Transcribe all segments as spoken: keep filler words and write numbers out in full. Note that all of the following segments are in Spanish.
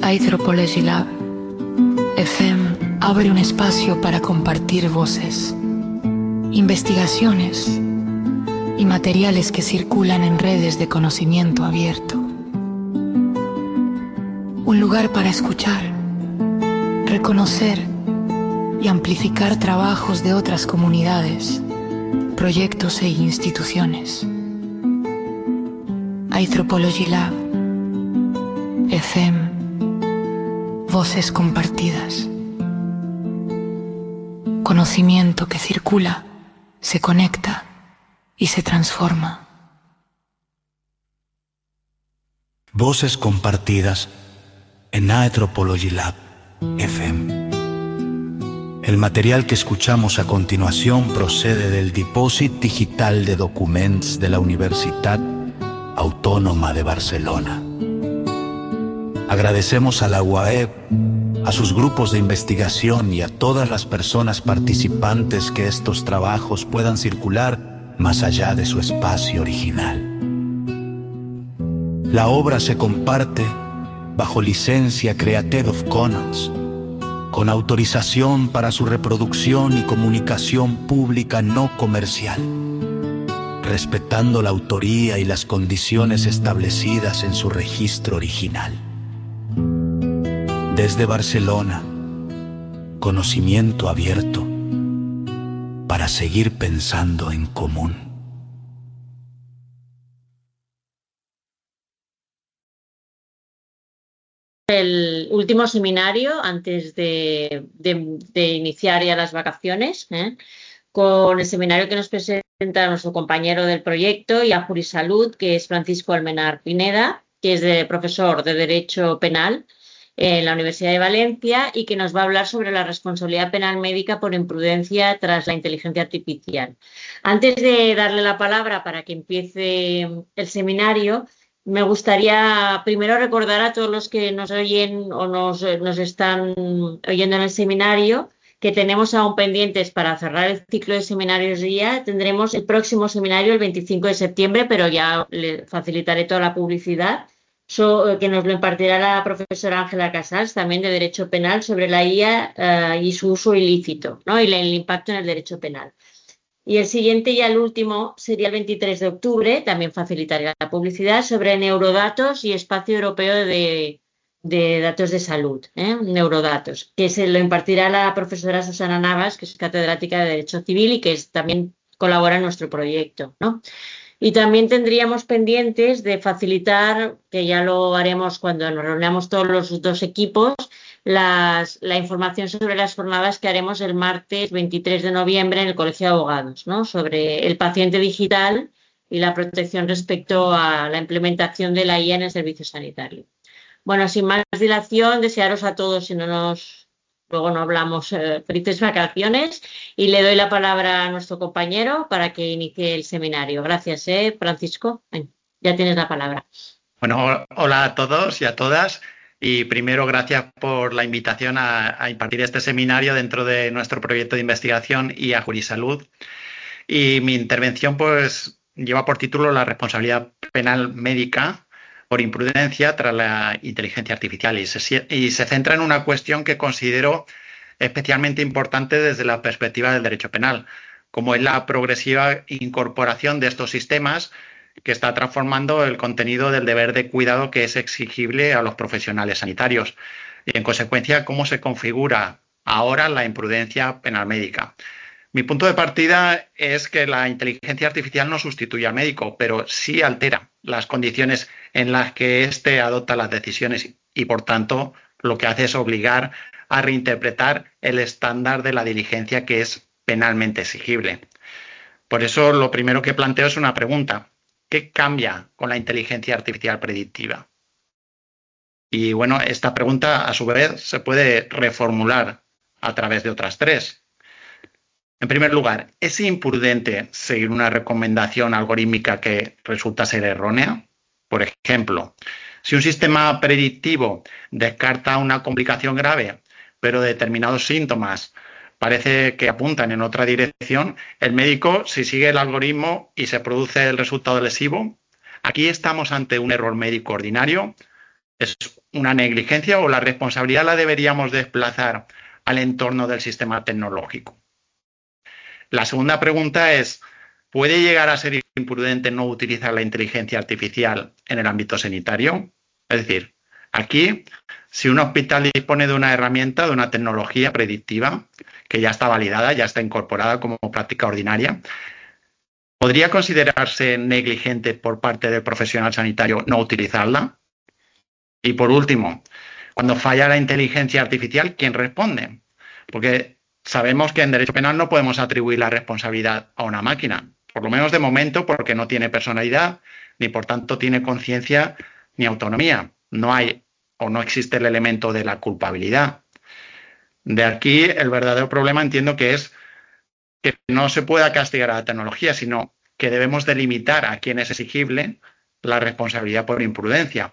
Anthropology Lab F M abre un espacio para compartir voces, investigaciones y materiales que circulan en redes de conocimiento abierto. Un lugar para escuchar, reconocer y amplificar trabajos de otras comunidades, proyectos e instituciones. Anthropology Lab F M, voces compartidas. Conocimiento que circula, se conecta y se transforma. Voces compartidas en Anthropology Lab F M. El material que escuchamos a continuación procede del Dipòsit Digital de Documents de la Universitat Autònoma de Barcelona. Agradecemos a la U A E P, a sus grupos de investigación y a todas las personas participantes que estos trabajos puedan circular más allá de su espacio original. La obra se comparte bajo licencia Creative Commons, con autorización para su reproducción y comunicación pública no comercial, respetando la autoría y las condiciones establecidas en su registro original. Desde Barcelona, conocimiento abierto para seguir pensando en común. El último seminario antes de, de, de iniciar ya las vacaciones, ¿eh? Con el seminario que nos presenta nuestro compañero del proyecto y a Jurisalud, que es Francisco Almenar Pineda, que es de, profesor de Derecho Penal en la Universidad de Valencia y que nos va a hablar sobre la responsabilidad penal médica por imprudencia tras la inteligencia artificial. Antes de darle la palabra para que empiece el seminario, me gustaría primero recordar a todos los que nos oyen o nos, nos están oyendo en el seminario que tenemos aún pendientes para cerrar el ciclo de seminarios ya. Tendremos el próximo seminario el veinticinco de septiembre, pero ya le facilitaré toda la publicidad, so, que nos lo impartirá la profesora Ángela Casals, también de Derecho Penal, sobre la I A uh, y su uso ilícito, ¿no? Y el impacto en el derecho penal. Y el siguiente y el último sería el veintitrés de octubre, también facilitaré la publicidad, sobre neurodatos y espacio europeo de, de datos de salud, ¿eh? Neurodatos, que se lo impartirá la profesora Susana Navas, que es catedrática de Derecho Civil y que es, también colabora en nuestro proyecto, ¿no? Y también tendríamos pendientes de facilitar, que ya lo haremos cuando nos reunamos todos los dos equipos, Las, la información sobre las jornadas que haremos el martes veintitrés de noviembre en el Colegio de Abogados, ¿no? Sobre el paciente digital y la protección respecto a la implementación de la I A en el servicio sanitario. Bueno, sin más dilación, desearos a todos, si no nos, luego no hablamos, eh, felices vacaciones, y le doy la palabra a nuestro compañero para que inicie el seminario. Gracias, ¿eh, Francisco? Ya tienes la palabra. Bueno, hola a todos y a todas. Y primero, gracias por la invitación a, a impartir este seminario dentro de nuestro proyecto de investigación y a Jurisalud. Y mi intervención pues lleva por título la responsabilidad penal médica por imprudencia tras la inteligencia artificial y se, y se centra en una cuestión que considero especialmente importante desde la perspectiva del derecho penal, como es la progresiva incorporación de estos sistemas que está transformando el contenido del deber de cuidado que es exigible a los profesionales sanitarios y, en consecuencia, cómo se configura ahora la imprudencia penal médica. Mi punto de partida es que la inteligencia artificial no sustituye al médico, pero sí altera las condiciones en las que éste adopta las decisiones y, por tanto, lo que hace es obligar a reinterpretar el estándar de la diligencia que es penalmente exigible. Por eso, lo primero que planteo es una pregunta. ¿Qué cambia con la inteligencia artificial predictiva? Y bueno, esta pregunta a su vez se puede reformular a través de otras tres. En primer lugar, ¿es imprudente seguir una recomendación algorítmica que resulta ser errónea? Por ejemplo, si un sistema predictivo descarta una complicación grave, pero determinados síntomas parece que apuntan en otra dirección, el médico, si sigue el algoritmo y se produce el resultado lesivo, aquí estamos ante un error médico ordinario ¿Es una negligencia o la responsabilidad la deberíamos desplazar al entorno del sistema tecnológico? La segunda pregunta es, ¿puede llegar a ser imprudente no utilizar la inteligencia artificial en el ámbito sanitario? Es decir, aquí, si un hospital dispone de una herramienta, de una tecnología predictiva, que ya está validada, ya está incorporada como práctica ordinaria, ¿podría considerarse negligente por parte del profesional sanitario no utilizarla? Y por último, cuando falla la inteligencia artificial, ¿quién responde? Porque sabemos que en derecho penal no podemos atribuir la responsabilidad a una máquina, por lo menos de momento, porque no tiene personalidad, ni por tanto tiene conciencia ni autonomía. No hay o no existe el elemento de la culpabilidad. De aquí el verdadero problema entiendo que es que no se pueda castigar a la tecnología, sino que debemos delimitar a quién es exigible la responsabilidad por imprudencia.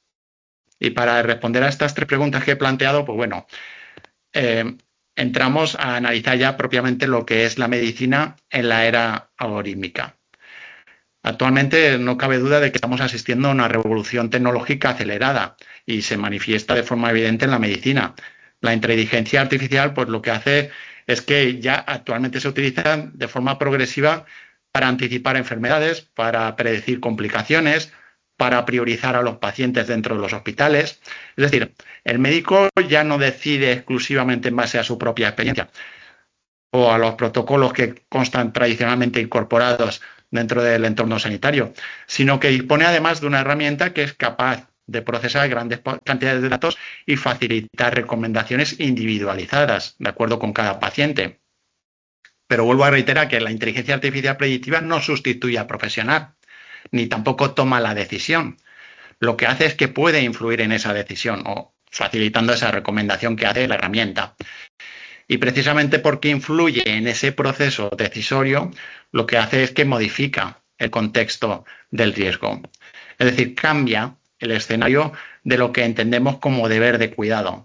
Y para responder a estas tres preguntas que he planteado, pues bueno, eh, entramos a analizar ya propiamente lo que es la medicina en la era algorítmica. Actualmente no cabe duda de que estamos asistiendo a una revolución tecnológica acelerada y se manifiesta de forma evidente en la medicina. La inteligencia artificial, pues lo que hace es que ya actualmente se utiliza de forma progresiva para anticipar enfermedades, para predecir complicaciones, para priorizar a los pacientes dentro de los hospitales. Es decir, el médico ya no decide exclusivamente en base a su propia experiencia o a los protocolos que constan tradicionalmente incorporados dentro del entorno sanitario, sino que dispone además de una herramienta que es capaz de procesar grandes cantidades de datos y facilitar recomendaciones individualizadas de acuerdo con cada paciente. Pero vuelvo a reiterar que la inteligencia artificial predictiva no sustituye al profesional, ni tampoco toma la decisión. Lo que hace es que puede influir en esa decisión o facilitando esa recomendación que hace la herramienta. Y precisamente porque influye en ese proceso decisorio, lo que hace es que modifica el contexto del riesgo. Es decir, cambia el escenario de lo que entendemos como deber de cuidado.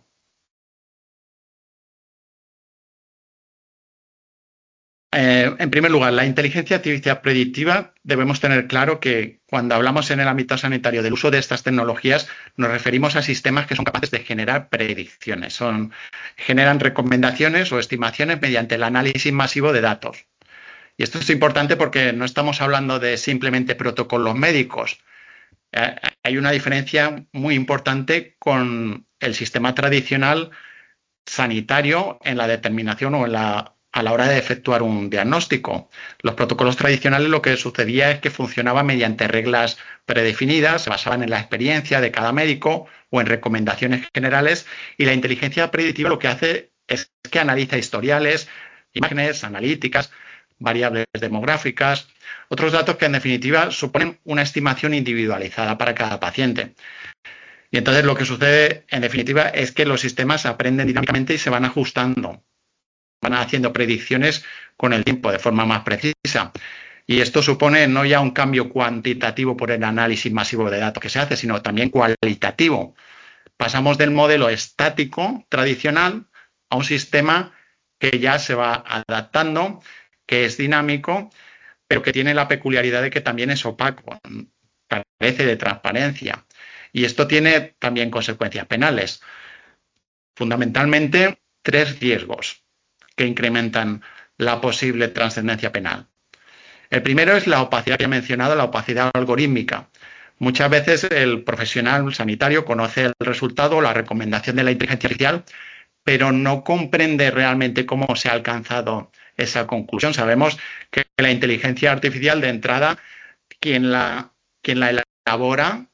Eh, en primer lugar, la inteligencia artificial predictiva, debemos tener claro que cuando hablamos en el ámbito sanitario del uso de estas tecnologías, nos referimos a sistemas que son capaces de generar predicciones, son, generan recomendaciones o estimaciones mediante el análisis masivo de datos. Y esto es importante porque no estamos hablando de simplemente protocolos médicos. Eh, hay una diferencia muy importante con el sistema tradicional sanitario en la determinación o en la a la hora de efectuar un diagnóstico. Los protocolos tradicionales lo que sucedía es que funcionaban mediante reglas predefinidas, se basaban en la experiencia de cada médico o en recomendaciones generales, y la inteligencia predictiva lo que hace es que analiza historiales, imágenes, analíticas, variables demográficas, otros datos que en definitiva suponen una estimación individualizada para cada paciente. Y entonces lo que sucede en definitiva es que los sistemas aprenden dinámicamente y se van ajustando, van haciendo predicciones con el tiempo de forma más precisa. Y esto supone no ya un cambio cuantitativo por el análisis masivo de datos que se hace, sino también cualitativo. Pasamos del modelo estático tradicional a un sistema que ya se va adaptando, que es dinámico, pero que tiene la peculiaridad de que también es opaco, carece de transparencia. Y esto tiene también consecuencias penales. Fundamentalmente, tres riesgos que incrementan la posible trascendencia penal. El primero es la opacidad que he mencionado, la opacidad algorítmica. Muchas veces el profesional sanitario conoce el resultado o la recomendación de la inteligencia artificial, pero no comprende realmente cómo se ha alcanzado esa conclusión. Sabemos que la inteligencia artificial, de entrada, quien la, quien la elabora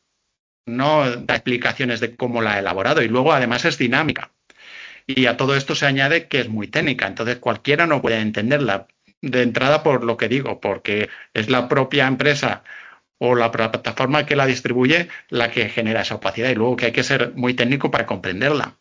no da explicaciones de cómo la ha elaborado, y luego además es dinámica. Y a todo esto se añade que es muy técnica, entonces cualquiera no puede entenderla. De entrada, por lo que digo, porque es la propia empresa o la plataforma que la distribuye la que genera esa opacidad, y luego que hay que ser muy técnico para comprenderla.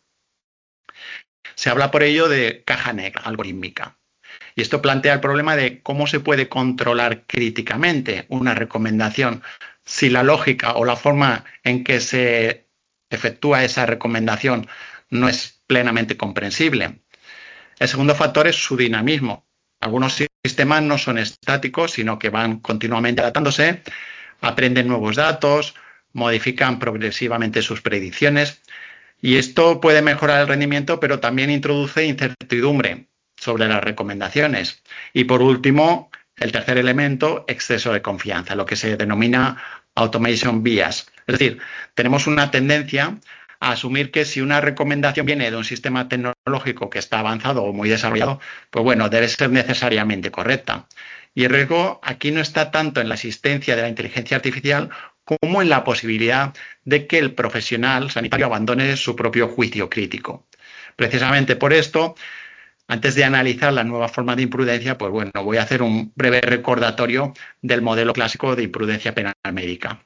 Se habla por ello de caja negra algorítmica. Y esto plantea el problema de cómo se puede controlar críticamente una recomendación si la lógica o la forma en que se efectúa esa recomendación no es plenamente comprensible. El segundo factor es su dinamismo. Algunos sistemas no son estáticos, sino que van continuamente adaptándose, aprenden nuevos datos, modifican progresivamente sus predicciones y esto puede mejorar el rendimiento, pero también introduce incertidumbre sobre las recomendaciones. Y por último, el tercer elemento, exceso de confianza, lo que se denomina automation bias. Es decir, tenemos una tendencia a asumir que si una recomendación viene de un sistema tecnológico que está avanzado o muy desarrollado, pues bueno, debe ser necesariamente correcta. Y el riesgo aquí no está tanto en la existencia de la inteligencia artificial como en la posibilidad de que el profesional sanitario abandone su propio juicio crítico. Precisamente por esto, antes de analizar la nueva forma de imprudencia, pues bueno, voy a hacer un breve recordatorio del modelo clásico de imprudencia penal médica.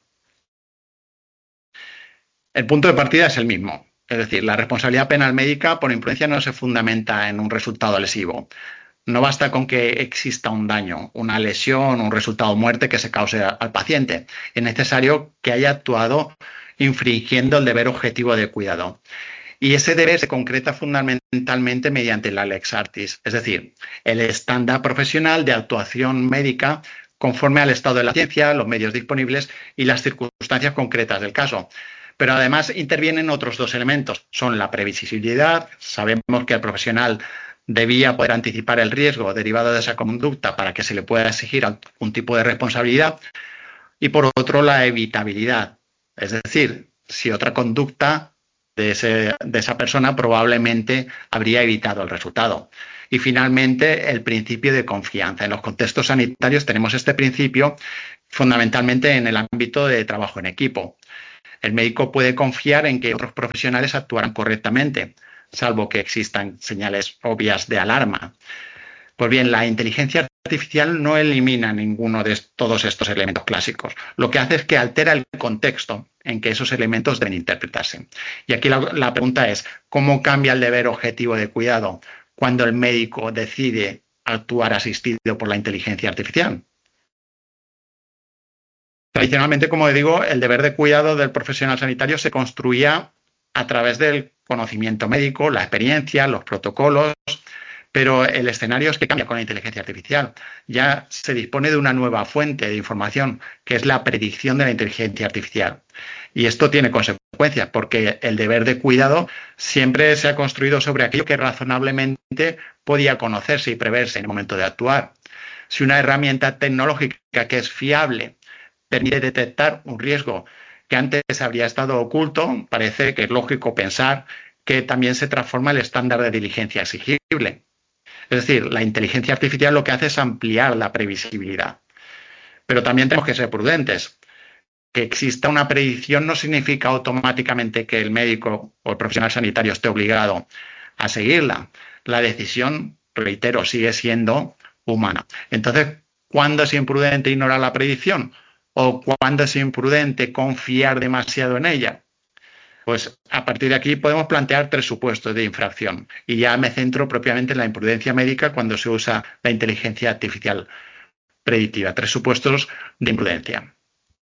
El punto de partida es el mismo, es decir, la responsabilidad penal médica por imprudencia no se fundamenta en un resultado lesivo. No basta con que exista un daño, una lesión, un resultado de muerte que se cause al paciente. Es necesario que haya actuado infringiendo el deber objetivo de cuidado. Y ese deber se concreta fundamentalmente mediante la lex artis, es decir, el estándar profesional de actuación médica conforme al estado de la ciencia, los medios disponibles y las circunstancias concretas del caso. Pero además intervienen otros dos elementos. Son la previsibilidad. Sabemos que el profesional debía poder anticipar el riesgo derivado de esa conducta para que se le pueda exigir algún tipo de responsabilidad. Y por otro, la evitabilidad. Es decir, si otra conducta de, ese, de esa persona probablemente habría evitado el resultado. Y finalmente, el principio de confianza. En los contextos sanitarios tenemos este principio fundamentalmente en el ámbito de trabajo en equipo. El médico puede confiar en que otros profesionales actuarán correctamente, salvo que existan señales obvias de alarma. Pues bien, la inteligencia artificial no elimina ninguno de todos estos elementos clásicos. Lo que hace es que altera el contexto en que esos elementos deben interpretarse. Y aquí la, la pregunta es, ¿cómo cambia el deber objetivo de cuidado cuando el médico decide actuar asistido por la inteligencia artificial? Tradicionalmente, como digo, el deber de cuidado del profesional sanitario se construía a través del conocimiento médico, la experiencia, los protocolos, pero el escenario es que cambia con la inteligencia artificial. Ya se dispone de una nueva fuente de información, que es la predicción de la inteligencia artificial. Y esto tiene consecuencias, porque el deber de cuidado siempre se ha construido sobre aquello que razonablemente podía conocerse y preverse en el momento de actuar. Si una herramienta tecnológica que es fiable permite detectar un riesgo que antes habría estado oculto, parece que es lógico pensar que también se transforma el estándar de diligencia exigible. Es decir, la inteligencia artificial lo que hace es ampliar la previsibilidad. Pero también tenemos que ser prudentes. Que exista una predicción no significa automáticamente que el médico o el profesional sanitario esté obligado a seguirla. La decisión, reitero, sigue siendo humana. Entonces, ¿cuándo es imprudente ignorar la predicción? ¿O cuándo es imprudente confiar demasiado en ella? Pues a partir de aquí podemos plantear tres supuestos de infracción. Y ya me centro propiamente en la imprudencia médica cuando se usa la inteligencia artificial predictiva. Tres supuestos de imprudencia.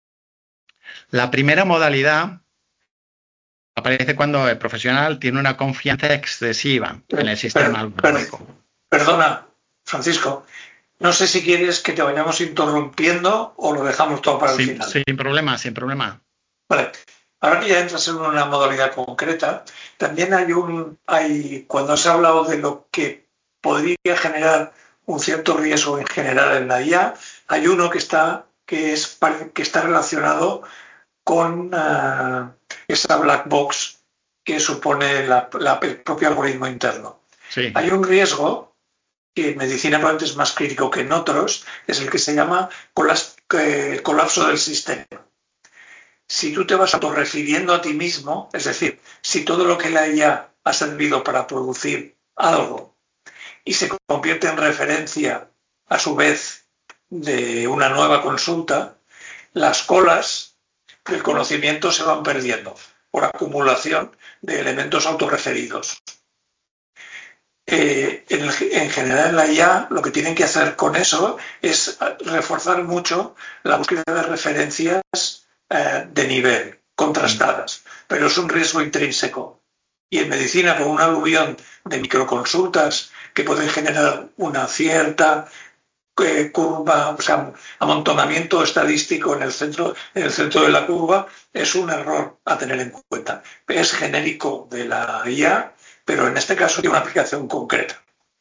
La primera modalidad aparece cuando el profesional tiene una confianza excesiva en el sistema algorítmico. Perdona, Francisco. No sé si quieres que te vayamos interrumpiendo o lo dejamos todo para el sin, final. Sin problema, sin problema. Vale. Ahora que ya entras en una modalidad concreta, también hay un, hay, cuando se ha hablado de lo que podría generar un cierto riesgo en general en la I A, hay uno que está, que es, que está relacionado con uh, esa black box que supone la, la, el propio algoritmo interno. Sí. Hay un riesgo que en medicina probablemente es más crítico que en otros, es el que se llama colas, eh, el colapso del sistema. Si tú te vas autorrefiriendo a ti mismo, es decir, si todo lo que la I A ha servido para producir algo y se convierte en referencia a su vez de una nueva consulta, las colas del conocimiento se van perdiendo por acumulación de elementos autorreferidos. Eh, en, el, en general en la I A lo que tienen que hacer con eso es reforzar mucho la búsqueda de referencias eh, de nivel, contrastadas, pero es un riesgo intrínseco. Y en medicina, con un aluvión de microconsultas que pueden generar una cierta eh, curva, o sea, amontonamiento estadístico en el centro, en el centro de la curva, es un error a tener en cuenta. Es genérico de la I A, pero en este caso tiene una aplicación concreta.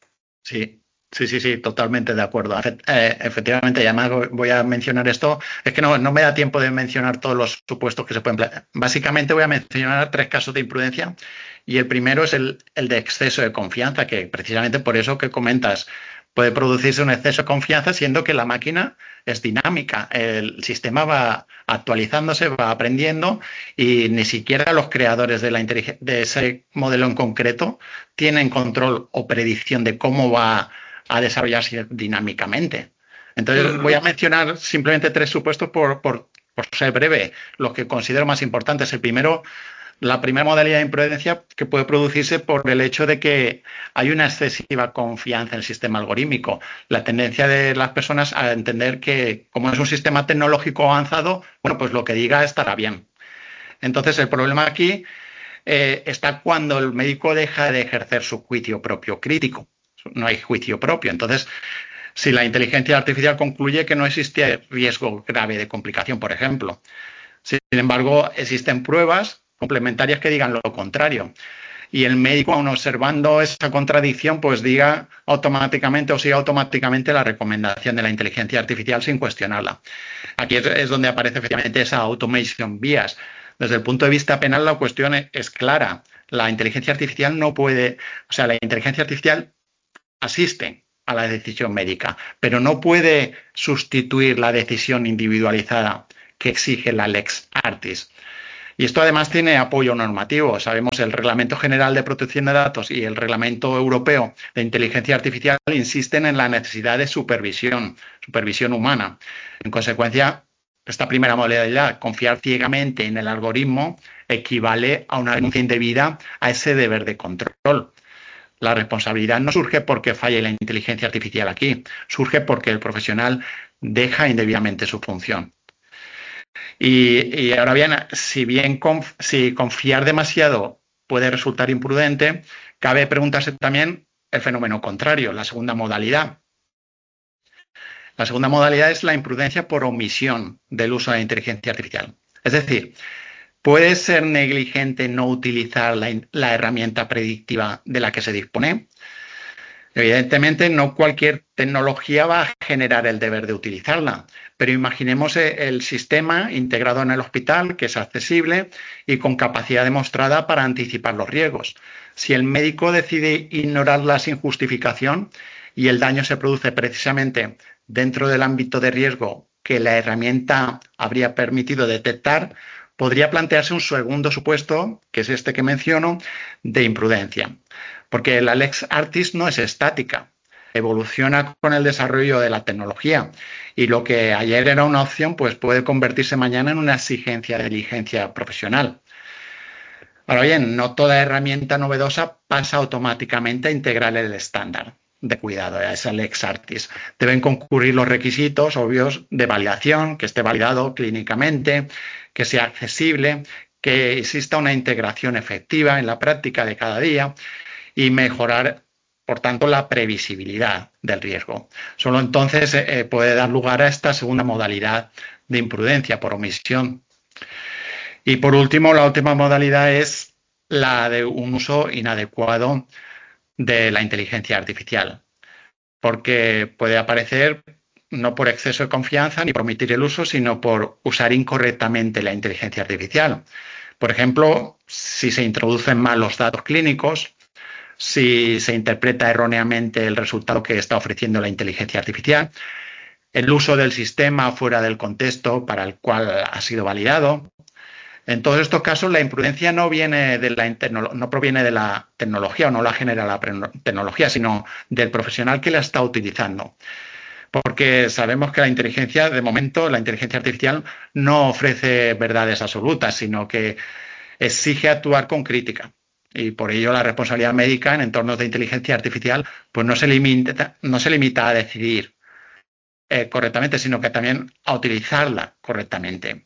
Sí. Sí, sí, sí, totalmente de acuerdo. Eh, efectivamente, y además voy a mencionar esto, es que no, no me da tiempo de mencionar todos los supuestos que se pueden plantear. Básicamente voy a mencionar tres casos de imprudencia y el primero es el, el de exceso de confianza, que precisamente por eso que comentas, puede producirse un exceso de confianza siendo que la máquina es dinámica, el sistema va actualizándose, va aprendiendo y ni siquiera los creadores de, la de ese modelo en concreto tienen control o predicción de cómo va a desarrollarse dinámicamente. Entonces voy a mencionar simplemente tres supuestos por, por, por ser breve, los que considero más importantes. El primero, la primera modalidad de imprudencia que puede producirse por el hecho de que hay una excesiva confianza en el sistema algorítmico. La tendencia de las personas a entender que como es un sistema tecnológico avanzado, bueno, pues lo que diga estará bien. Entonces el problema aquí eh, está cuando el médico deja de ejercer su juicio propio crítico. No hay juicio propio. Entonces, si la inteligencia artificial concluye que no existe riesgo grave de complicación, por ejemplo, sin embargo, existen pruebas complementarias que digan lo contrario. Y el médico, aun observando esa contradicción, pues diga automáticamente o siga automáticamente la recomendación de la inteligencia artificial sin cuestionarla. Aquí es, es donde aparece efectivamente esa automation bias. Desde el punto de vista penal, la cuestión es, es clara. La inteligencia artificial no puede, o sea, la inteligencia artificial asiste a la decisión médica, pero no puede sustituir la decisión individualizada que exige la lex artis. Y esto además tiene apoyo normativo. Sabemos el Reglamento General de Protección de Datos y el Reglamento Europeo de Inteligencia Artificial insisten en la necesidad de supervisión, supervisión humana. En consecuencia, esta primera modalidad, confiar ciegamente en el algoritmo, equivale a una renuncia indebida a ese deber de control. La responsabilidad no surge porque falle la inteligencia artificial aquí, surge porque el profesional deja indebidamente su función. Y, y ahora bien, si bien conf, si confiar demasiado puede resultar imprudente, cabe preguntarse también el fenómeno contrario, la segunda modalidad. La segunda modalidad es la imprudencia por omisión del uso de la inteligencia artificial. Es decir, ¿puede ser negligente no utilizar la, la herramienta predictiva de la que se dispone? Evidentemente, no cualquier tecnología va a generar el deber de utilizarla, pero imaginemos el sistema integrado en el hospital, que es accesible y con capacidad demostrada para anticipar los riesgos. Si el médico decide ignorarla sin justificación y el daño se produce precisamente dentro del ámbito de riesgo que la herramienta habría permitido detectar, podría plantearse un segundo supuesto, que es este que menciono, de imprudencia. Porque la lex artis no es estática, evoluciona con el desarrollo de la tecnología y lo que ayer era una opción pues puede convertirse mañana en una exigencia de diligencia profesional. Ahora bien, no toda herramienta novedosa pasa automáticamente a integrar el estándar de cuidado, a esa lex artis. Deben concurrir los requisitos obvios de validación, que esté validado clínicamente, que sea accesible, que exista una integración efectiva en la práctica de cada día y mejorar, por tanto, la previsibilidad del riesgo. Solo entonces eh, puede dar lugar a esta segunda modalidad de imprudencia por omisión. Y por último, la última modalidad es la de un uso inadecuado de la inteligencia artificial, porque puede aparecer no por exceso de confianza ni por omitir el uso, sino por usar incorrectamente la inteligencia artificial. Por ejemplo, si se introducen mal los datos clínicos, si se interpreta erróneamente el resultado que está ofreciendo la inteligencia artificial, el uso del sistema fuera del contexto para el cual ha sido validado. En todos estos casos, la imprudencia no viene de la no proviene de la tecnología o no la genera la tecnología, sino del profesional que la está utilizando. Porque sabemos que la inteligencia, de momento, la inteligencia artificial no ofrece verdades absolutas, sino que exige actuar con crítica. Y por ello la responsabilidad médica en entornos de inteligencia artificial pues no se limita, no se limita a decidir eh, correctamente, sino que también a utilizarla correctamente.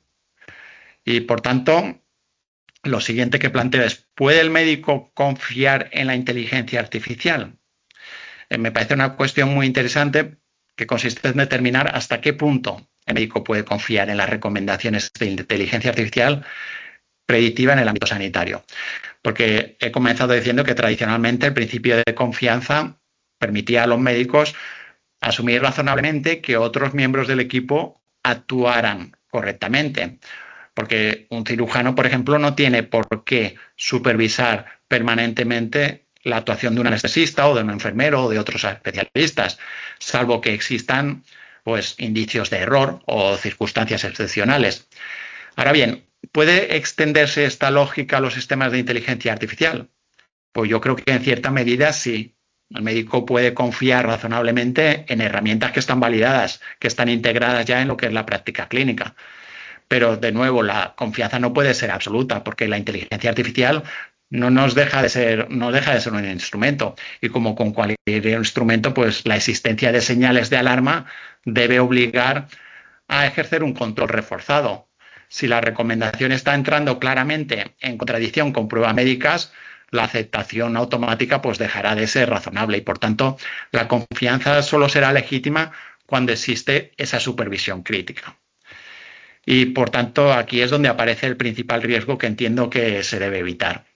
Y por tanto, lo siguiente que planteo es, ¿puede el médico confiar en la inteligencia artificial? Eh, me parece una cuestión muy interesante que consiste en determinar hasta qué punto el médico puede confiar en las recomendaciones de inteligencia artificial predictiva en el ámbito sanitario. Porque he comenzado diciendo que tradicionalmente el principio de confianza permitía a los médicos asumir razonablemente que otros miembros del equipo actuaran correctamente. Porque un cirujano, por ejemplo, no tiene por qué supervisar permanentemente la actuación de un anestesista o de un enfermero o de otros especialistas, salvo que existan pues, indicios de error o circunstancias excepcionales. Ahora bien, ¿puede extenderse esta lógica a los sistemas de inteligencia artificial? Pues yo creo que en cierta medida sí. El médico puede confiar razonablemente en herramientas que están validadas, que están integradas ya en lo que es la práctica clínica. Pero, de nuevo, la confianza no puede ser absoluta, porque la inteligencia artificial no nos deja de ser, no deja de ser un instrumento. Y como con cualquier instrumento, pues la existencia de señales de alarma debe obligar a ejercer un control reforzado. Si la recomendación está entrando claramente en contradicción con pruebas médicas, la aceptación automática pues dejará de ser razonable y, por tanto, la confianza solo será legítima cuando existe esa supervisión crítica. Y, por tanto, aquí es donde aparece el principal riesgo que entiendo que se debe evitar,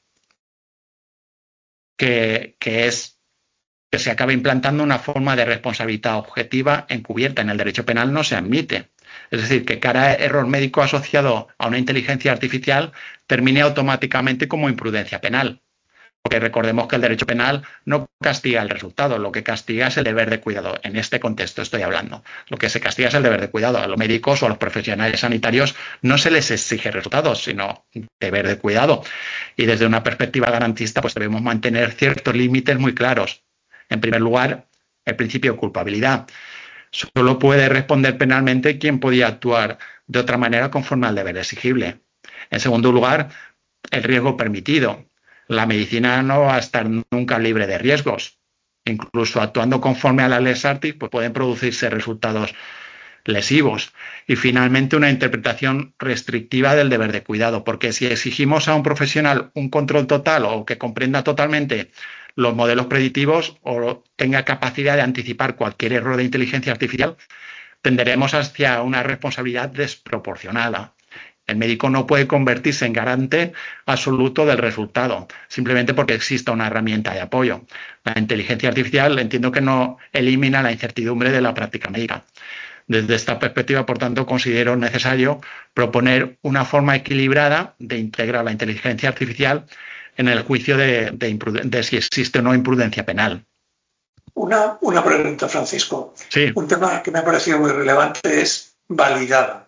que, que es que se acabe implantando una forma de responsabilidad objetiva encubierta. En el derecho penal no se admite. Es decir, que cada error médico asociado a una inteligencia artificial termine automáticamente como imprudencia penal. Porque recordemos que el derecho penal no castiga el resultado, lo que castiga es el deber de cuidado. En este contexto estoy hablando. Lo que se castiga es el deber de cuidado. A los médicos o a los profesionales sanitarios no se les exige resultados, sino deber de cuidado. Y desde una perspectiva garantista, pues debemos mantener ciertos límites muy claros. En primer lugar, el principio de culpabilidad. Solo puede responder penalmente quien podía actuar de otra manera conforme al deber exigible. En segundo lugar, el riesgo permitido. La medicina no va a estar nunca libre de riesgos. Incluso actuando conforme a la lex artis, pues pueden producirse resultados lesivos. Y finalmente, una interpretación restrictiva del deber de cuidado, porque si exigimos a un profesional un control total o que comprenda totalmente los modelos predictivos o tenga capacidad de anticipar cualquier error de inteligencia artificial, tenderemos hacia una responsabilidad desproporcionada. El médico no puede convertirse en garante absoluto del resultado, simplemente porque exista una herramienta de apoyo. La inteligencia artificial entiendo que no elimina la incertidumbre de la práctica médica. Desde esta perspectiva, por tanto, considero necesario proponer una forma equilibrada de integrar la inteligencia artificial en el juicio de, de, de si existe o no imprudencia penal. Una, una pregunta, Francisco. Sí. Un tema que me ha parecido muy relevante es validada.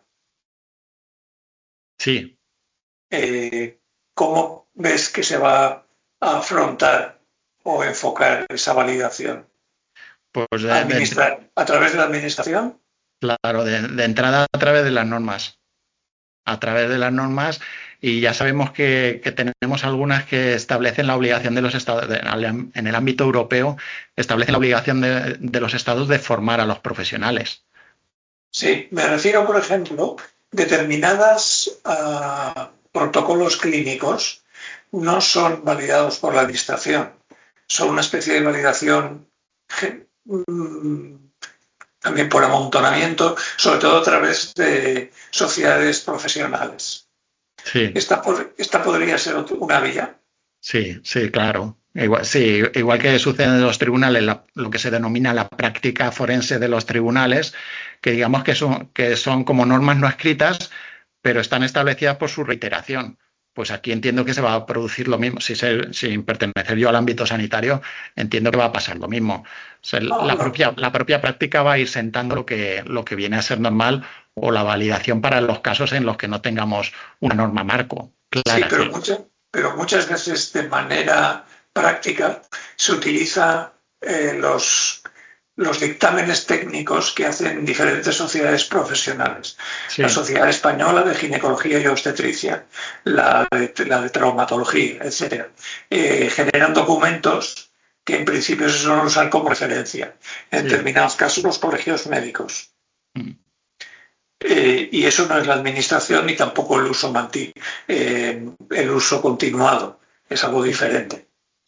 Sí. Eh, ¿Cómo ves que se va a afrontar o enfocar esa validación? Pues de, Administrar, de, ¿a través de la administración? Claro, de, de entrada a través de las normas. A través de las normas, y ya sabemos que, que tenemos algunas que establecen la obligación de los estados, de, en el ámbito europeo, establecen la obligación de, de los estados de formar a los profesionales. Sí, me refiero, por ejemplo, determinados uh, protocolos clínicos no son validados por la administración, son una especie de validación um, también por amontonamiento, sobre todo a través de sociedades profesionales. Sí. ¿Esta, esta podría ser una vía? Sí, sí, claro. Igual, sí, igual que sucede en los tribunales, la, lo que se denomina la práctica forense de los tribunales, que digamos que son, que son como normas no escritas, pero están establecidas por su reiteración. Pues aquí entiendo que se va a producir lo mismo. Si se, sin pertenecer yo al ámbito sanitario, entiendo que va a pasar lo mismo. O sea, oh, la, no. propia, la propia práctica va a ir sentando lo que, lo que viene a ser normal o la validación para los casos en los que no tengamos una norma marco clara. Sí, pero, mucha, pero muchas veces de manera práctica se utiliza eh, los, los dictámenes técnicos que hacen diferentes sociedades profesionales. Sí. La Sociedad Española de Ginecología y Obstetricia, la de, la de Traumatología, etcétera. Eh, generan documentos que en principio se suelen usar como referencia. En sí. determinados casos los colegios médicos. Mm. Eh, y eso no es la administración ni tampoco el uso mantí, eh, el uso continuado. Es algo diferente.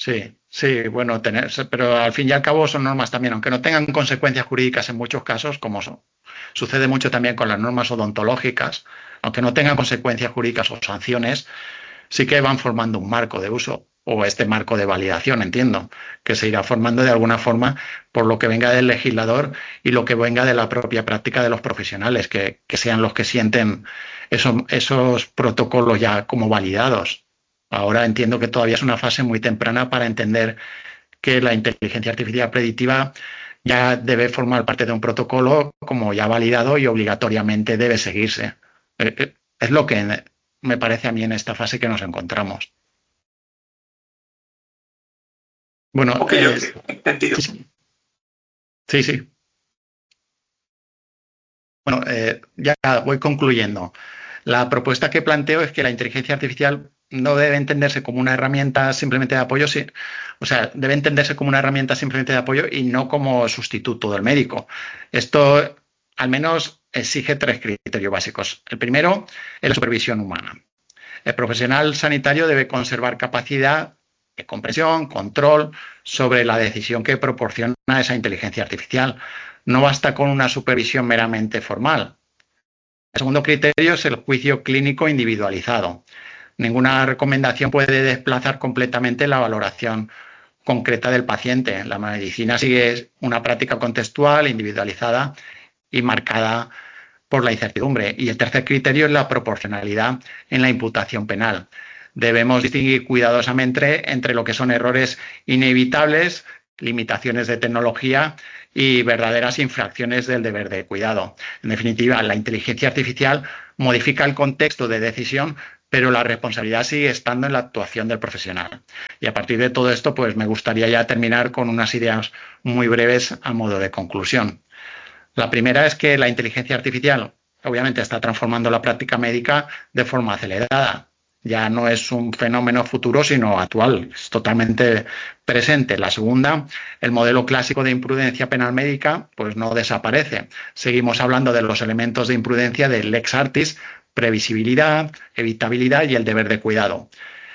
Sí, sí, bueno, tener, pero al fin y al cabo son normas también, aunque no tengan consecuencias jurídicas en muchos casos, como son, sucede mucho también con las normas odontológicas, aunque no tengan consecuencias jurídicas o sanciones, sí que van formando un marco de uso o este marco de validación, entiendo, que se irá formando de alguna forma por lo que venga del legislador y lo que venga de la propia práctica de los profesionales, que, que sean los que sienten esos, esos protocolos ya como validados. Ahora entiendo que todavía es una fase muy temprana para entender que la inteligencia artificial predictiva ya debe formar parte de un protocolo como ya validado y obligatoriamente debe seguirse. Es lo que me parece a mí en esta fase que nos encontramos. Bueno, okay, eh, entendido. Sí, sí. Bueno, eh, ya voy concluyendo. La propuesta que planteo es que la inteligencia artificial no debe entenderse como una herramienta simplemente de apoyo, sí, o sea, debe entenderse como una herramienta simplemente de apoyo y no como sustituto del médico. Esto al menos exige tres criterios básicos. El primero es la supervisión humana. El profesional sanitario debe conservar capacidad de comprensión, control sobre la decisión que proporciona esa inteligencia artificial. No basta con una supervisión meramente formal. El segundo criterio es el juicio clínico individualizado. Ninguna recomendación puede desplazar completamente la valoración concreta del paciente. La medicina sigue una práctica contextual, individualizada y marcada por la incertidumbre. Y el tercer criterio es la proporcionalidad en la imputación penal. Debemos distinguir cuidadosamente entre lo que son errores inevitables, limitaciones de tecnología y verdaderas infracciones del deber de cuidado. En definitiva, la inteligencia artificial modifica el contexto de decisión, pero la responsabilidad sigue estando en la actuación del profesional. Y a partir de todo esto, pues me gustaría ya terminar con unas ideas muy breves a modo de conclusión. La primera es que la inteligencia artificial obviamente está transformando la práctica médica de forma acelerada. Ya no es un fenómeno futuro, sino actual, es totalmente presente. La segunda, el modelo clásico de imprudencia penal médica, pues no desaparece. Seguimos hablando de los elementos de imprudencia del lex artis, previsibilidad, evitabilidad y el deber de cuidado.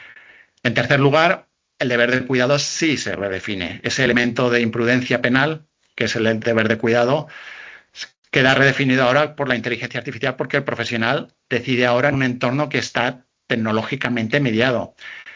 En tercer lugar, el deber de cuidado sí se redefine. Ese elemento de imprudencia penal, que es el deber de cuidado, queda redefinido ahora por la inteligencia artificial porque el profesional decide ahora en un entorno que está tecnológicamente mediado.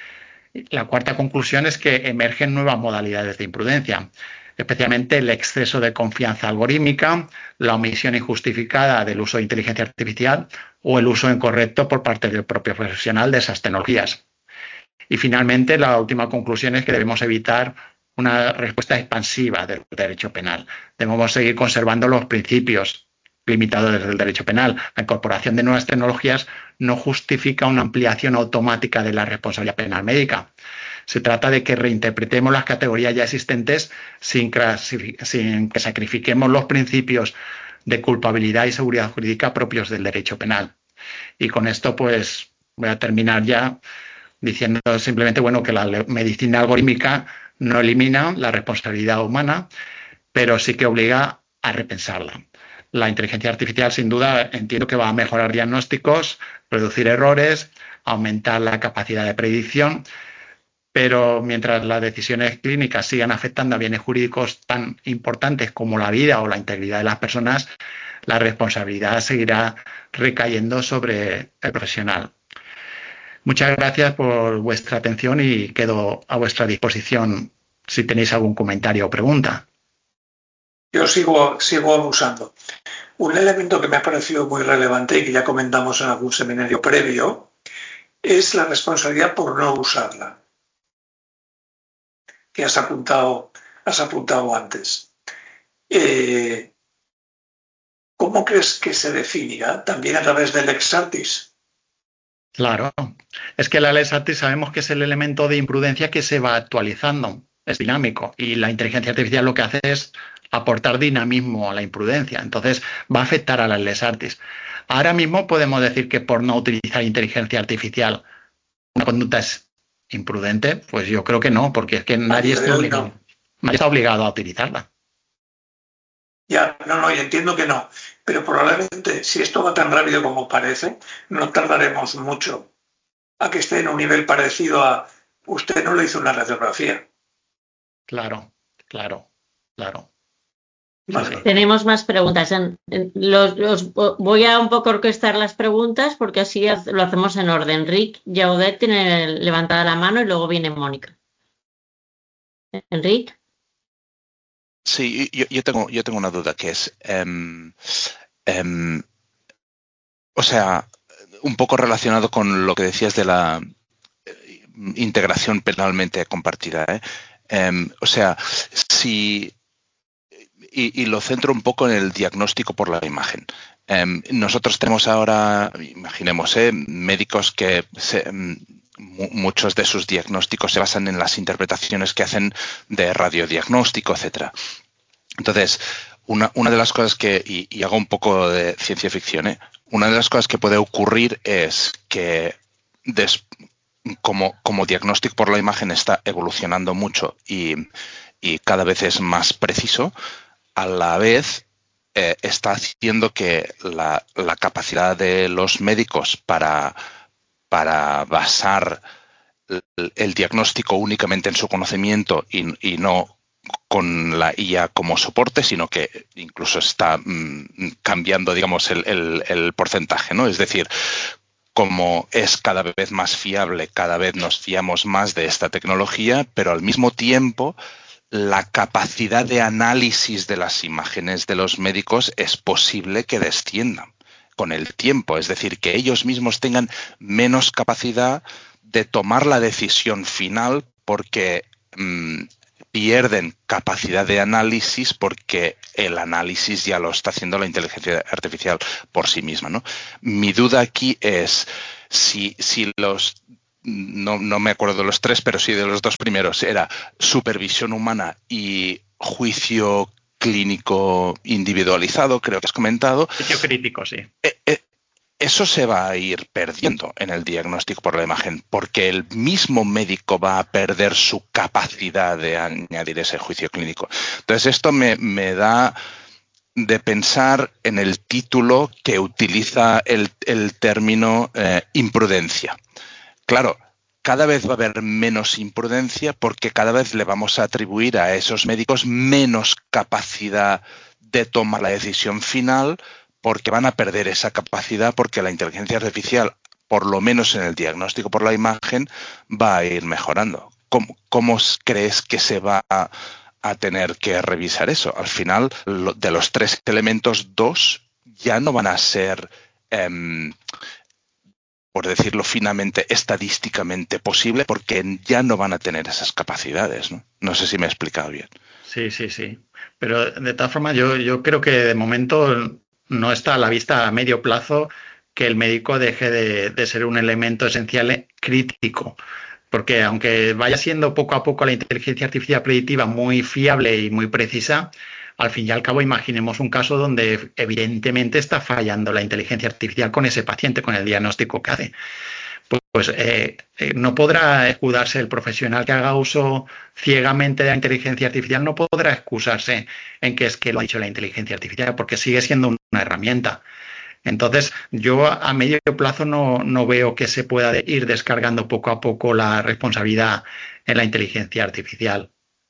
La cuarta conclusión es que emergen nuevas modalidades de imprudencia, especialmente el exceso de confianza algorítmica, la omisión injustificada del uso de inteligencia artificial o el uso incorrecto por parte del propio profesional de esas tecnologías. Y finalmente, la última conclusión es que debemos evitar una respuesta expansiva del derecho penal. Debemos seguir conservando los principios limitadores del derecho penal. La incorporación de nuevas tecnologías no justifica una ampliación automática de la responsabilidad penal médica. Se trata de que reinterpretemos las categorías ya existentes sin, sin que sacrifiquemos los principios de culpabilidad y seguridad jurídica propios del derecho penal. Y con esto, pues, voy a terminar ya diciendo simplemente, bueno, que la medicina algorítmica no elimina la responsabilidad humana, pero sí que obliga a repensarla. La inteligencia artificial, sin duda, entiendo que va a mejorar diagnósticos, reducir errores, aumentar la capacidad de predicción, pero mientras las decisiones clínicas sigan afectando a bienes jurídicos tan importantes como la vida o la integridad de las personas, la responsabilidad seguirá recayendo sobre el profesional. Muchas gracias por vuestra atención y quedo a vuestra disposición si tenéis algún comentario o pregunta. Yo sigo, sigo abusando. Un elemento que me ha parecido muy relevante y que ya comentamos en algún seminario previo es la responsabilidad por no usarla, que has apuntado, has apuntado antes. Eh, ¿Cómo crees que se definirá? ¿También a través del lex artis? Claro, es que la lex artis sabemos que es el elemento de imprudencia que se va actualizando, es dinámico, y la inteligencia artificial lo que hace es aportar dinamismo a la imprudencia, entonces va a afectar a las lex artis. Ahora mismo podemos decir que por no utilizar inteligencia artificial una conducta es imprudente, pues yo creo que no, porque es que nadie está obligado, nadie está obligado a utilizarla. Ya, no, no, y entiendo que no, pero probablemente si esto va tan rápido como parece, no tardaremos mucho a que esté en un nivel parecido a usted no le hizo una radiografía. Claro, claro, claro. Vale. Sí. Tenemos más preguntas. Los, los, voy a un poco orquestar las preguntas porque así lo hacemos en orden. Rick Jaudet tiene levantada la mano y luego viene Mónica. Enrique. Sí, yo, yo, tengo, yo tengo una duda que es, um, um, o sea, un poco relacionado con lo que decías de la integración penalmente compartida. ¿eh? Um, o sea, si... Y, y lo centro un poco en el diagnóstico por la imagen. Um, nosotros tenemos ahora, imaginemos, ¿eh? médicos que se, um, muchos de sus diagnósticos se basan en las interpretaciones que hacen de radiodiagnóstico, etcétera. Entonces, una, una de las cosas que, y, y hago un poco de ciencia ficción, ¿eh? una de las cosas que puede ocurrir es que des, como, como diagnóstico por la imagen está evolucionando mucho y, y cada vez es más preciso, a la vez eh, está haciendo que la, la capacidad de los médicos para, para basar el, el diagnóstico únicamente en su conocimiento y, y no con la I A como soporte, sino que incluso está mmm, cambiando, digamos, el, el, el porcentaje, ¿no? Es decir, como es cada vez más fiable, cada vez nos fiamos más de esta tecnología, pero al mismo tiempo la capacidad de análisis de las imágenes de los médicos es posible que desciendan con el tiempo. Es decir, que ellos mismos tengan menos capacidad de tomar la decisión final porque mmm, pierden capacidad de análisis porque el análisis ya lo está haciendo la inteligencia artificial por sí misma, ¿no? Mi duda aquí es si, si los... No, no me acuerdo de los tres, pero sí de los dos primeros. Era supervisión humana y juicio clínico individualizado, creo que has comentado. Juicio crítico, sí. Eh, eh, eso se va a ir perdiendo en el diagnóstico por la imagen, porque el mismo médico va a perder su capacidad de añadir ese juicio clínico. Entonces, esto me, me da de pensar en el título que utiliza el, el término eh, imprudencia. Claro, cada vez va a haber menos imprudencia porque cada vez le vamos a atribuir a esos médicos menos capacidad de tomar la decisión final porque van a perder esa capacidad porque la inteligencia artificial, por lo menos en el diagnóstico por la imagen, va a ir mejorando. ¿Cómo, cómo crees que se va a, a tener que revisar eso? Al final, lo, de los tres elementos, dos ya no van a ser... Eh, por decirlo finamente, estadísticamente posible, porque ya no van a tener esas capacidades, ¿no? No sé si me he explicado bien. Sí, sí, sí. Pero de todas formas, yo, yo creo que de momento no está a la vista a medio plazo que el médico deje de, de ser un elemento esencial crítico. Porque aunque vaya siendo poco a poco la inteligencia artificial predictiva muy fiable y muy precisa, al fin y al cabo, imaginemos un caso donde evidentemente está fallando la inteligencia artificial con ese paciente, con el diagnóstico que hace. Pues, pues eh, eh, no podrá escudarse el profesional que haga uso ciegamente de la inteligencia artificial, no podrá excusarse en que es que lo ha dicho la inteligencia artificial, porque sigue siendo una herramienta. Entonces, yo a medio plazo no, no veo que se pueda ir descargando poco a poco la responsabilidad en la inteligencia artificial.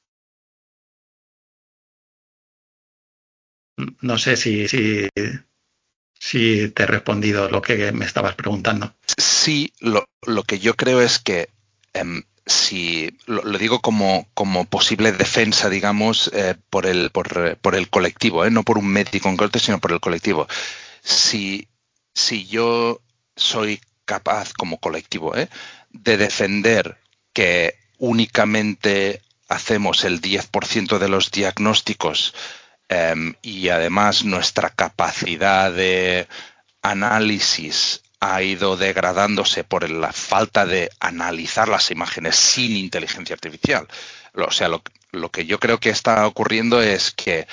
No sé si, si, si te he respondido lo que me estabas preguntando. Sí, lo, lo que yo creo es que um, si lo, lo digo como, como posible defensa, digamos, eh, por, el, por, por el colectivo, ¿eh? No por un médico en concreto, sino por el colectivo. Si, si yo soy capaz como colectivo ¿eh? de defender que únicamente hacemos el diez por ciento de los diagnósticos Um, y además nuestra capacidad de análisis ha ido degradándose por la falta de analizar las imágenes sin inteligencia artificial. O sea, lo, lo que yo creo que está ocurriendo es que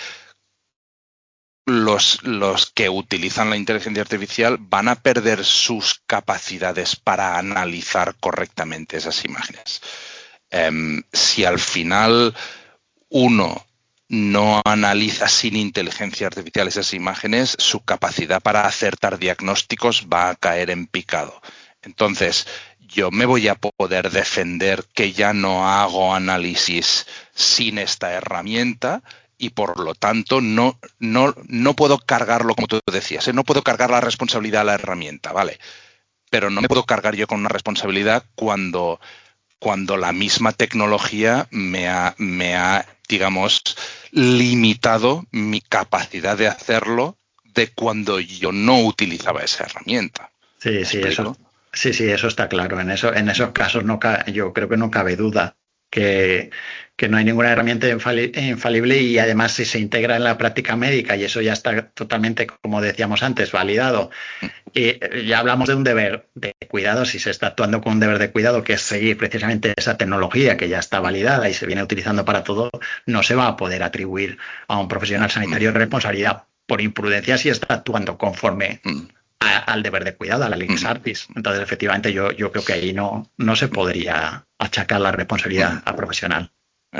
los, los que utilizan la inteligencia artificial van a perder sus capacidades para analizar correctamente esas imágenes. Um, si al final uno no analiza sin inteligencia artificial esas imágenes, su capacidad para acertar diagnósticos va a caer en picado. Entonces, yo me voy a poder defender que ya no hago análisis sin esta herramienta y por lo tanto no, no, no puedo cargarlo, como tú decías, ¿eh? No puedo cargar la responsabilidad a la herramienta, ¿vale? Pero no me puedo cargar yo con una responsabilidad cuando, cuando la misma tecnología me ha, me ha, digamos, limitado mi capacidad de hacerlo de cuando yo no utilizaba esa herramienta. Sí, sí, eso, sí, sí, eso está claro. En, eso, en esos casos no yo creo que no cabe duda que, que no hay ninguna herramienta infali infalible y además si se integra en la práctica médica y eso ya está totalmente, como decíamos antes, validado. Y ya hablamos de un deber de cuidado, si se está actuando con un deber de cuidado, que es seguir precisamente esa tecnología que ya está validada y se viene utilizando para todo, no se va a poder atribuir a un profesional sanitario responsabilidad por imprudencia si está actuando conforme a, al deber de cuidado, a la lex artis. Entonces, efectivamente, yo, yo creo que ahí no, no se podría achacar la responsabilidad a profesional.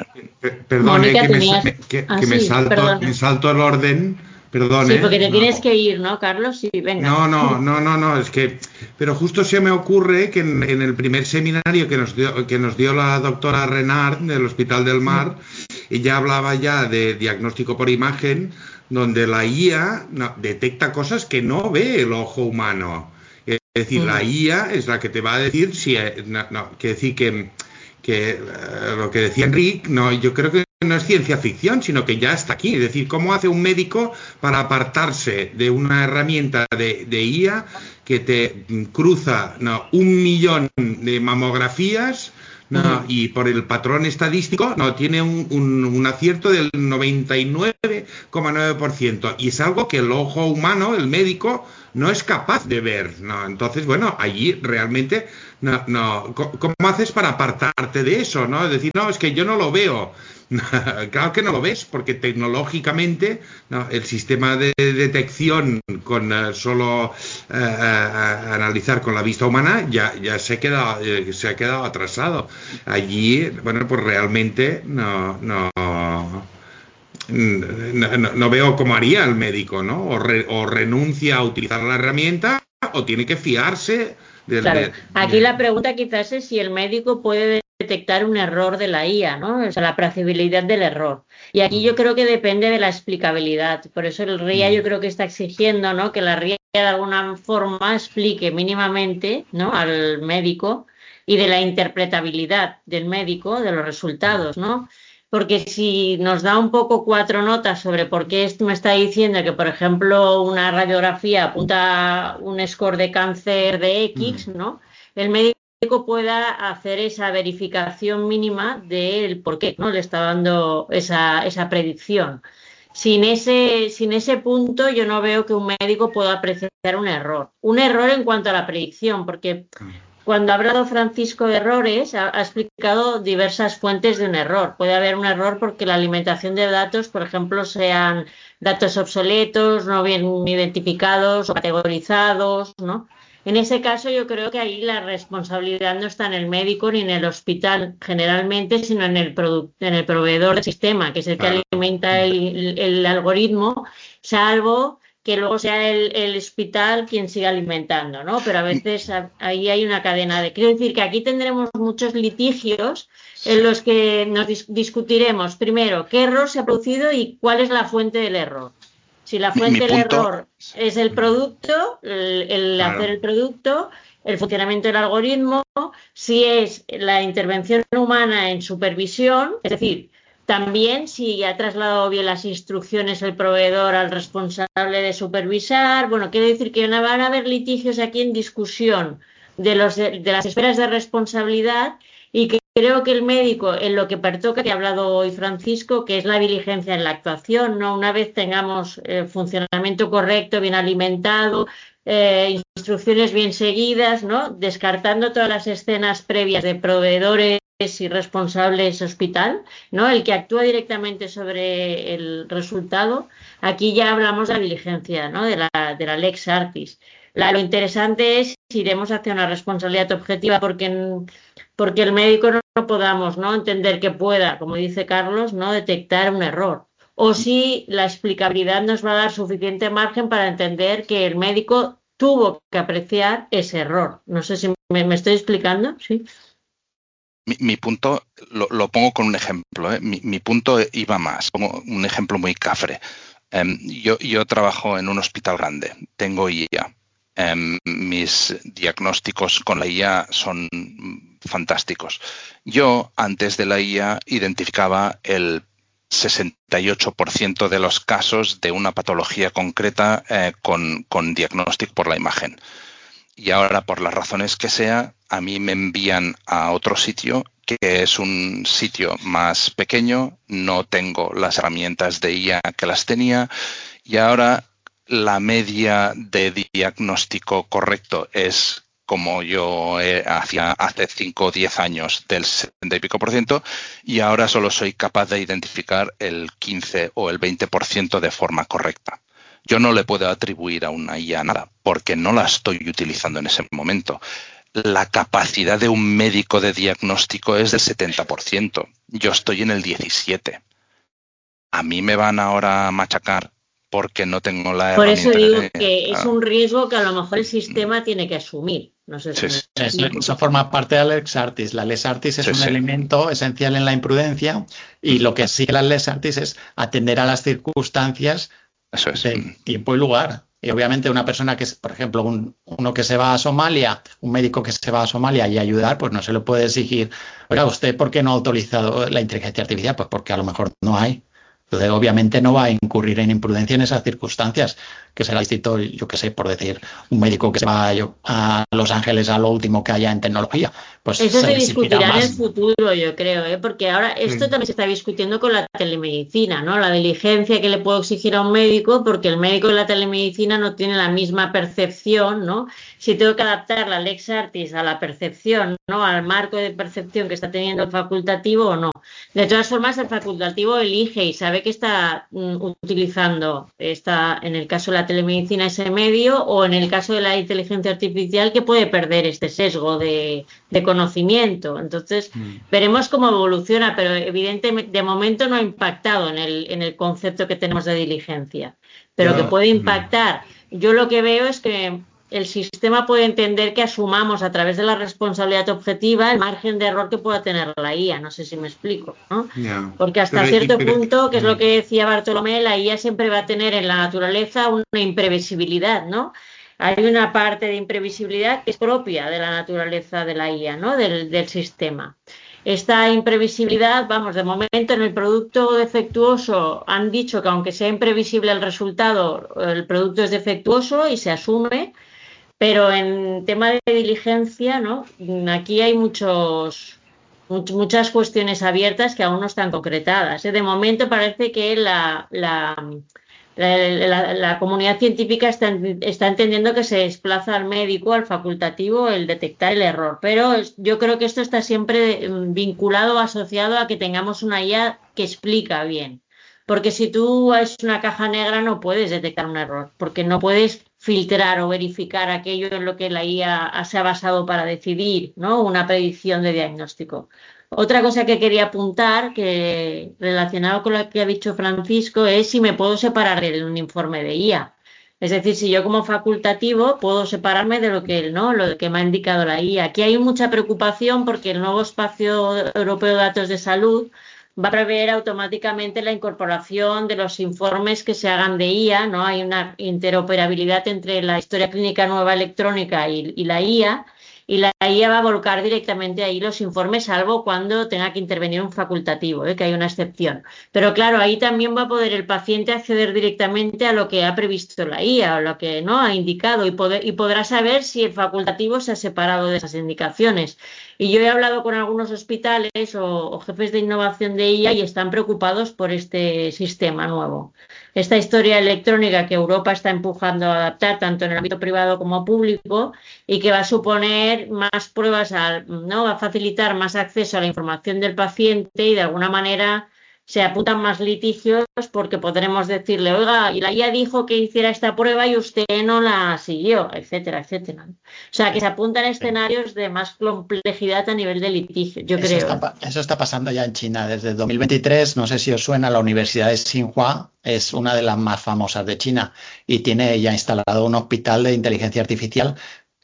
Perdone, que, tenías... me, que, ah, que sí, me, salto, me salto el orden. Perdone. Sí, porque te tienes no. que ir, ¿no, Carlos? Sí, venga. No, no, no, no, no, es que... Pero justo se me ocurre que en, en el primer seminario que nos dio, que nos dio la doctora Renard del Hospital del Mar, ella hablaba ya de diagnóstico por imagen, donde la I A no, detecta cosas que no ve el ojo humano. Es decir, mm. la I A es la que te va a decir si... No, no, que decir que... que uh, lo que decía Enrique, no, yo creo que no es ciencia ficción, sino que ya está aquí. Es decir, ¿cómo hace un médico para apartarse de una herramienta de, de I A que te cruza no, un millón de mamografías no, y por el patrón estadístico no tiene un, un, un acierto del noventa y nueve coma nueve por ciento? Y es algo que el ojo humano, el médico, no es capaz de ver, ¿no? Entonces, bueno, allí realmente, no, no, ¿cómo haces para apartarte de eso, no? Es decir, no, es que yo no lo veo. Claro que no lo ves, porque tecnológicamente no, el sistema de detección con uh, solo uh, uh, analizar con la vista humana ya, ya se, queda, uh, se ha quedado atrasado. Allí, bueno, pues realmente no... no No, no, no veo cómo haría el médico, ¿no? O, re, o renuncia a utilizar la herramienta o tiene que fiarse del... Claro. De, Aquí de... la pregunta quizás es si el médico puede detectar un error de la I A, ¿no? O sea, la prazabilidad del error. Y aquí yo creo que depende de la explicabilidad. Por eso el R I A yo creo que está exigiendo, ¿no?, que la R I A de alguna forma explique mínimamente, ¿no?, al médico y de la interpretabilidad del médico de los resultados, ¿no? Porque si nos da un poco cuatro notas sobre por qué esto me está diciendo que, por ejemplo, una radiografía apunta un score de cáncer de X, ¿no?, el médico pueda hacer esa verificación mínima del por qué, ¿no?, le está dando esa, esa predicción. Sin ese, sin ese punto yo no veo que un médico pueda apreciar un error. Un error en cuanto a la predicción, porque... Cuando ha hablado Francisco de errores, ha, ha explicado diversas fuentes de un error. Puede haber un error porque la alimentación de datos, por ejemplo, sean datos obsoletos, no bien identificados o categorizados, ¿no? En ese caso yo creo que ahí la responsabilidad no está en el médico ni en el hospital generalmente, sino en el, en el proveedor del sistema, que es el que claro. alimenta el, el algoritmo, salvo... que luego sea el, el hospital quien siga alimentando, ¿no? Pero a veces a, ahí hay una cadena de... Quiero decir que aquí tendremos muchos litigios en los que nos dis discutiremos, primero, qué error se ha producido y cuál es la fuente del error. Si la fuente del error es el producto, el, el claro. hacer el producto, el funcionamiento del algoritmo, si es la intervención humana en supervisión, es decir... También si ha trasladado bien las instrucciones el proveedor al responsable de supervisar. Bueno, quiero decir que van a haber litigios aquí en discusión de, los, de, de las esferas de responsabilidad y que creo que el médico, en lo que pertoca, que ha hablado hoy Francisco, que es la diligencia en la actuación, ¿no? Una vez tengamos eh, funcionamiento correcto, bien alimentado, eh, instrucciones bien seguidas, ¿no?, descartando todas las escenas previas de proveedores y responsables hospital, ¿no?, el que actúa directamente sobre el resultado. Aquí ya hablamos de la diligencia, ¿no?, de la, de la lex artis. La, lo interesante es si iremos hacia una responsabilidad objetiva porque, porque el médico no, no podamos, ¿no?, entender que pueda, como dice Carlos, ¿no?, detectar un error. O si la explicabilidad nos va a dar suficiente margen para entender que el médico tuvo que apreciar ese error. No sé si ¿Me, me estoy explicando? Sí. Mi, mi punto, lo, lo pongo con un ejemplo, ¿eh? mi, mi punto iba más, pongo un ejemplo muy cafre. Um, yo, yo trabajo en un hospital grande, tengo I A. Um, mis diagnósticos con la I A son fantásticos. Yo, antes de la I A, identificaba el sesenta y ocho por ciento de los casos de una patología concreta eh, con, con diagnóstico por la imagen. Y ahora, por las razones que sea, a mí me envían a otro sitio, que es un sitio más pequeño, no tengo las herramientas de I A que las tenía, y ahora la media de diagnóstico correcto es como yo eh, hacía hace cinco o diez años, del setenta y pico por ciento, y ahora solo soy capaz de identificar el quince o el veinte por ciento de forma correcta. Yo no le puedo atribuir a una I A nada, porque no la estoy utilizando en ese momento. La capacidad de un médico de diagnóstico es del setenta por ciento. Yo estoy en el diecisiete por ciento. A mí me van ahora a machacar porque no tengo la Por herramienta. eso digo de, que claro. es un riesgo que a lo mejor el sistema tiene que asumir. No sé si Sí, me Eso, explico. eso forma parte de la lex artis. La lex artis es Sí, un sí. elemento esencial en la imprudencia y lo que sigue la lex artis es atender a las circunstancias Eso es. de tiempo y lugar. Y obviamente una persona que es, por ejemplo, un, uno que se va a Somalia, un médico que se va a Somalia y ayudar, pues no se le puede exigir, oiga, ¿usted por qué no ha autorizado la inteligencia artificial? Pues porque a lo mejor no hay. Entonces, obviamente no va a incurrir en imprudencia en esas circunstancias, que será distinto, yo qué sé, por decir, un médico que se va yo, a Los Ángeles a lo último que haya en tecnología. Pues Eso se se le exigirá discutirá en más. el futuro, yo creo, ¿eh? Porque ahora esto Sí. también se está discutiendo con la telemedicina, ¿no? La diligencia que le puedo exigir a un médico, porque el médico de la telemedicina no tiene la misma percepción, ¿no? Si tengo que adaptar la lex artis a la percepción, ¿no? Al marco de percepción que está teniendo el facultativo o no. De todas formas, el facultativo elige y sabe que está mm, utilizando, está, en el caso de la telemedicina, ese medio, o en el caso de la inteligencia artificial, que puede perder este sesgo de, de conocimiento. Entonces, Mm. veremos cómo evoluciona, pero evidentemente de momento no ha impactado en el, en el concepto que tenemos de diligencia. Pero Ya, que puede mm. impactar. Yo lo que veo es que el sistema puede entender que asumamos a través de la responsabilidad objetiva el margen de error que pueda tener la I A. No sé si me explico, ¿no? Ya. Porque hasta Pero- cierto pero- punto, que es lo mm. que decía Bartolomé, la I A siempre va a tener en la naturaleza una imprevisibilidad, ¿no? Hay una parte de imprevisibilidad que es propia de la naturaleza de la I A, ¿no? Del, del sistema. Esta imprevisibilidad, vamos, de momento en el producto defectuoso han dicho que aunque sea imprevisible el resultado, el producto es defectuoso y se asume, pero en tema de diligencia, ¿no? Aquí hay muchos, much- muchas cuestiones abiertas que aún no están concretadas, ¿eh? De momento parece que la, la, la, la- la comunidad científica está, está entendiendo que se desplaza al médico, al facultativo, el detectar el error. Pero es- yo creo que esto está siempre mm, vinculado, asociado a que tengamos una I A que explica bien. Porque si tú es una caja negra no puedes detectar un error, porque no puedes filtrar o verificar aquello en lo que la I A se ha basado para decidir, ¿no? Una predicción de diagnóstico. Otra cosa que quería apuntar, que relacionado con lo que ha dicho Francisco, es si me puedo separar de un informe de I A. Es decir, si yo como facultativo puedo separarme de lo que, ¿no? Lo que me ha indicado la I A. Aquí hay mucha preocupación porque el nuevo espacio europeo de datos de salud va a prever automáticamente la incorporación de los informes que se hagan de I A, ¿no? Hay una interoperabilidad entre la historia clínica nueva electrónica y, y la I A, y la I A va a volcar directamente ahí los informes, salvo cuando tenga que intervenir un facultativo, ¿eh? Que hay una excepción. Pero claro, ahí también va a poder el paciente acceder directamente a lo que ha previsto la I A, o lo que no ha indicado, y, poder, y podrá saber si el facultativo se ha separado de esas indicaciones. Y yo he hablado con algunos hospitales o, o jefes de innovación de I A y están preocupados por este sistema nuevo. Esta historia electrónica que Europa está empujando a adaptar tanto en el ámbito privado como público y que va a suponer más pruebas, al, ¿no? Va a facilitar más acceso a la información del paciente y de alguna manera se apuntan más litigios porque podremos decirle, oiga, y la I A dijo que hiciera esta prueba y usted no la siguió, etcétera, etcétera. O sea, que se apuntan escenarios de más complejidad a nivel de litigio, yo Eso creo. está, pa- eso está pasando ya en China desde dos mil veintitrés. No sé si os suena, la Universidad de Tsinghua es una de las más famosas de China y tiene ya instalado un hospital de inteligencia artificial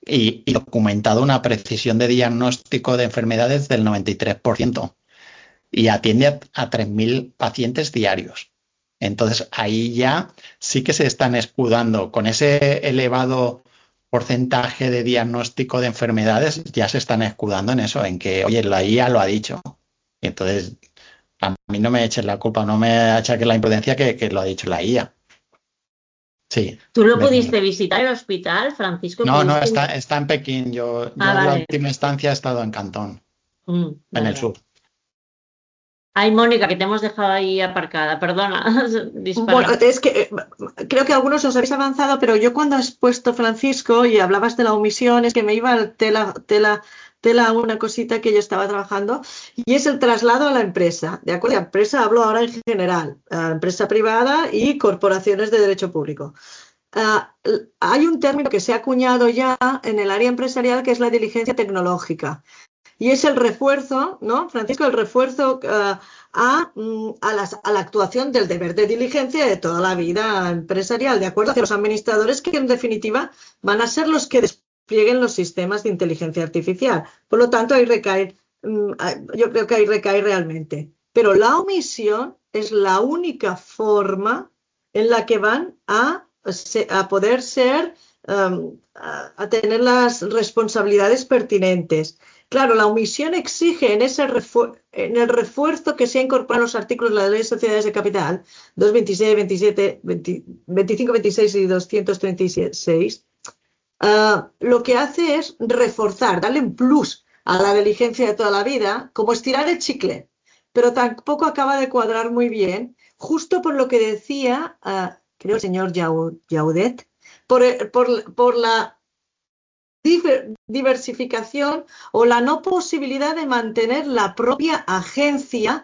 y, y documentado una precisión de diagnóstico de enfermedades del noventa y tres por ciento y atiende a, a tres mil pacientes diarios. Entonces ahí ya sí que se están escudando con ese elevado porcentaje de diagnóstico de enfermedades, ya se están escudando en eso, en que, oye, la I A lo ha dicho. Y entonces, a mí no me eches la culpa, no me achaques la imprudencia que, que lo ha dicho la I A. Sí. ¿Tú lo me- pudiste visitar el hospital, Francisco? No, no, ¿Pudiste- está, está en Pekín. Yo, yo Ah, en la vale. última instancia he estado en Cantón, Mm, en vale, el vale. sur. Ay, Mónica, que te hemos dejado ahí aparcada. Perdona, dispara. Bueno, es que eh, creo que algunos os habéis avanzado, pero yo cuando has puesto, Francisco, y hablabas de la omisión, es que me iba al tela, tela, tela una cosita que yo estaba trabajando, y es el traslado a la empresa. ¿De acuerdo? La empresa, hablo ahora en general, eh, empresa privada y corporaciones de derecho público. Ah, l- hay un término que se ha acuñado ya en el área empresarial que es la diligencia tecnológica. Y es el refuerzo, ¿no, Francisco? El refuerzo uh, a, mm, a, las, a la actuación del deber de diligencia de toda la vida empresarial, ¿de acuerdo? Hacia los administradores que en definitiva van a ser los que desplieguen los sistemas de inteligencia artificial. Por lo tanto, ahí recae, mm, yo creo que ahí recae realmente. Pero la omisión es la única forma en la que van a, a poder ser, um, a, a tener las responsabilidades pertinentes. Claro, la omisión exige en, ese en el refuerzo que se ha incorporado en los artículos de la Ley de Sociedades de Capital, doscientos veintiséis, veintisiete, veinte, veinticinco, veintiséis y doscientos treinta y seis, uh, lo que hace es reforzar, darle un plus a la diligencia de toda la vida, como estirar el chicle, pero tampoco acaba de cuadrar muy bien, justo por lo que decía, uh, creo el señor Jaudet, por, por, por la diversificación o la no posibilidad de mantener la propia agencia